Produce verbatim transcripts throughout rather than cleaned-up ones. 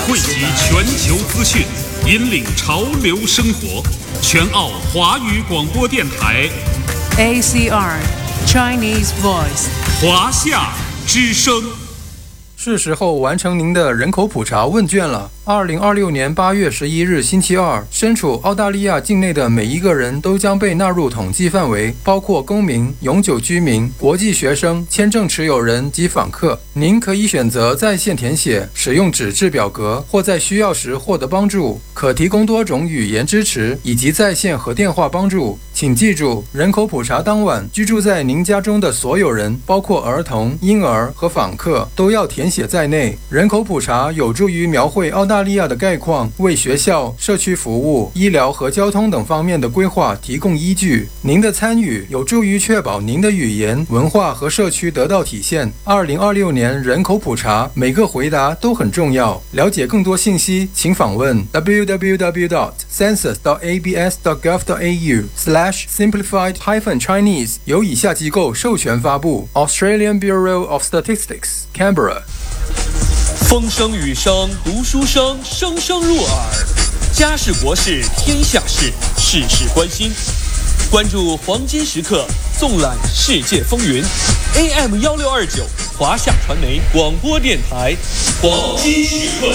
汇集全球资讯，引领潮流生活。全澳华语广播电台 A C R Chinese Voice 华夏之声。 是时候完成您的人口普查问卷了。二零二六年八月十一日星期二，身处澳大利亚境内的每一个人都将被纳入统计范围，包括公民、永久居民、国际学生、签证持有人及访客。您可以选择在线填写，使用纸质表格，或在需要时获得帮助，可提供多种语言支持，以及在线和电话帮助。请记住，人口普查当晚，居住在您家中的所有人，包括儿童、婴儿和访客，都要填写在内。人口普查有助于描绘澳大利亚的概况，为学校、社区服务、医疗和交通等方面的规划提供依据。您的参与有助于确保您的语言、文化和社区得到体现。二零二六年人口普查，每个回答都很重要。了解更多信息，请访问 w w w dot census dot a b s dot gov dot a u slash simplified hyphen Chinese， 由以下机构授权发布 ：Australian Bureau of Statistics Canberra。 风声雨声读书声，声声入耳。家事国事天下事，事事关心。关注黄金时刻，纵览世界风云。A M 幺六二九，华夏传媒广播电台，黄金时刻。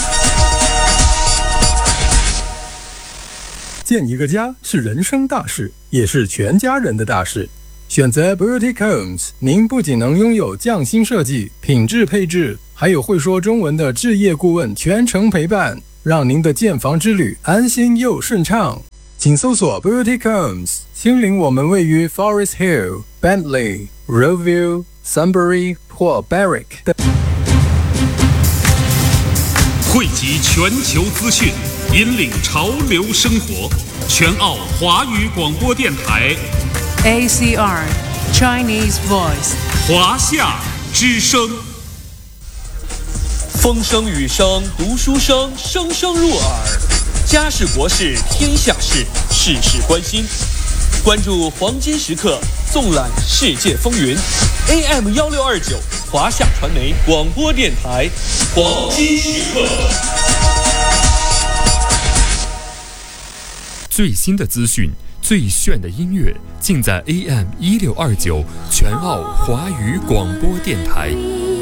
建一个家是人生大事，也是全家人的大事。选择 Boutique Homes， 您不仅能拥有匠心设计、品质配置，还有会说中文的置业顾问全程陪伴，让您的建房之旅安心又顺畅。请搜索 Boutique Homes， 亲临我们位于 Forest Hill、Bentley、Roeville、Sunbury 或 Berwick 的。 汇集全球资讯，引领潮流生活。全澳华语广播电台 A C R Chinese Voice 华夏之声。 风声雨声读书声，声声入耳。家事国事天下事，事事关心。关注黄金时刻，纵览世界风云。A M 幺六二九，华夏传媒广播电台，黄金时刻。 最新的资讯，最炫的音乐，尽在 A M 一六二九全澳华语广播电台。